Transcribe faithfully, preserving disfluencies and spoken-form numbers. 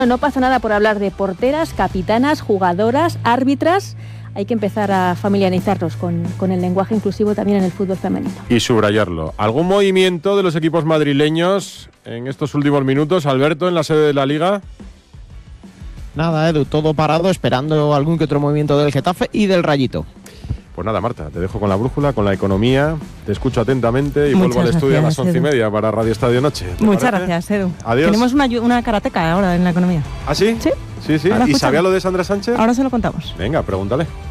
No pasa nada por hablar de porteras, capitanas, jugadoras, árbitras. Hay que empezar a familiarizarnos con, con el lenguaje inclusivo también en el fútbol femenino. Y subrayarlo. ¿Algún movimiento de los equipos madrileños en estos últimos minutos, Alberto, en la sede de la Liga? Nada, Edu, todo parado, esperando algún que otro movimiento del Getafe y del Rayito. Pues nada, Marta, te dejo con la brújula, con la economía, te escucho atentamente y Muchas vuelvo al estudio a las gracias, once y Edu. media para Radio Estadio Noche. Muchas parece? gracias, Edu. Adiós. Tenemos una, una karateca ahora en la economía. ¿Ah, sí? Sí. Sí, sí. Ahora ¿Y escuchamos. sabía lo de Sandra Sánchez? Ahora se lo contamos. Venga, pregúntale.